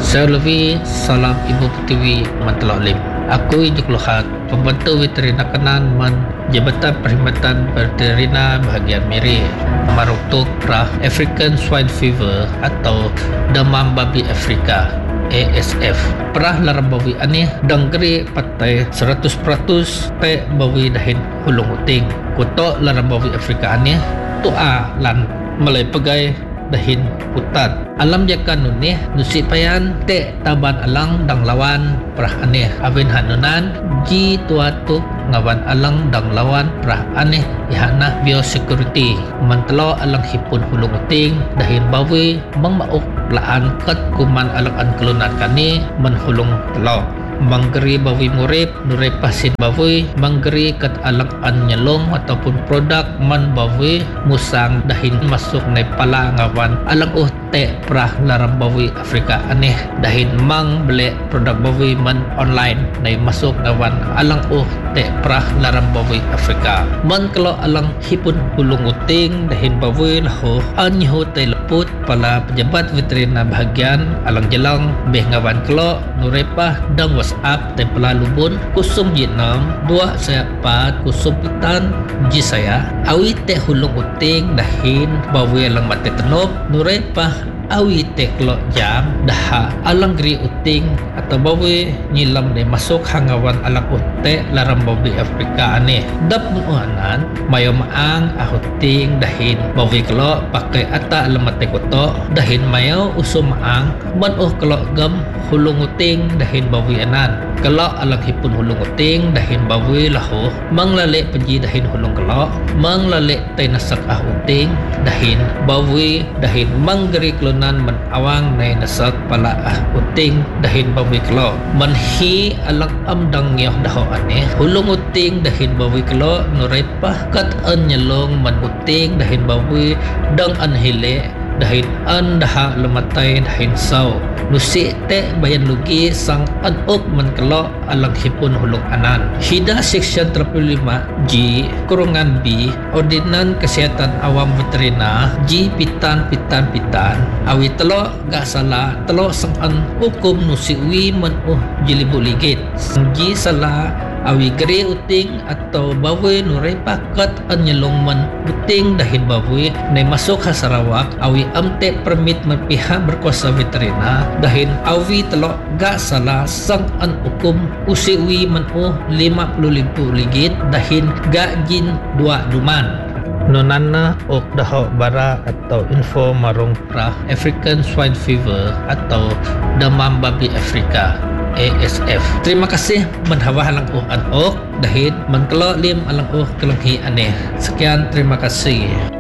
Saya Levi, salam Ibu Pertiwi Mantelok Lim. Aku Ijuk Lohat, Pembantu Veterina Kanan Jabatan Perkhidmatan Veterina Bahagian Miri Maruktuk Prah African Swine Fever atau Demam Babi Afrika ASF. Perah larang bawi ani dangkeri patai 100% pe bawi dahin hulung uting. Kutok larang bawi Afrika ani tua lan mulai pegai dahin putat. Alam jakan nunih nusi payan te taban alang dang lawan perah aneh awin hanunan ji tua tu ngawan alang dang lawan perah aneh ihana biosecurity mantelo alang hipun hulung uting dahin bawi mangmauk laan kat kuman alang an kelunan kani menhulung telo manggeri bawi murip nurai pasin bawi manggeri kat alang an nyelong ataupun produk man bawi musang dahin masuk na pala ngawan alang te perah larang bawi Afrika aneh dahin mang beli produk bawi man online na masuk ngawan alang te perah larang bawi Afrika man kalau alang hipun hulung uting dahin bawi lahu anyo te leput pala pejabat veterina bahagian alang jelang beh ngawan kalau nurepah dang WhatsApp te pala lubun kusum jinam 214 kusum pitan ji saya awi te hulung uting dahin bawi alang mati tenop nurepah awi teklo jam daha alang gri uting atau bawi nyilam de masuk hangawan alang utte larang bawi Afrika aneh dap muanan mayo maang ahuting dahin bawi kelo pakai ata lemate koto dahin mayo usum maang ban kelo gam hulung uting dahin bawi anan kelo alang hipun hulung uting dahin bawi lahu manglale penji dahin hulung kelo manglale tay nasak ahuting dahin bawi dahin manggeri kelunan man awang nay nasak pala uting dahin bawi kelo manhi alang amdang nyoh daho aneh hulung uting dahin bawi kelo nurepah kat an nyelong man uting dahin bawi dang an hile dahin an daha lematay dahin saw nusi te bayan lugi sang anok man kelo alang hipun hulung anan hida seksyen 35 G kurungan B Ordinan Kesehatan Awam Veterina G pitan awi telo gak salah telo sang an hukum nusi wi man jilibu ligit G salah awi geri uting atau bawi nurai pakat an nyelong man uting dahin bawi na masuk ha Sarawak awi amte permit merpihak berkuasa veterina dahin awi telok gak salah sang an hukum usiwi man 50,000 ligit dahin gak jin 2 duman nonana ok daho bara atau info marung prah African Swine Fever atau demam babi Afrika ASF. Terima kasih menhawa alang an ok dahin mengkelo lim alang kelenghi aneh. Sekian, terima kasih.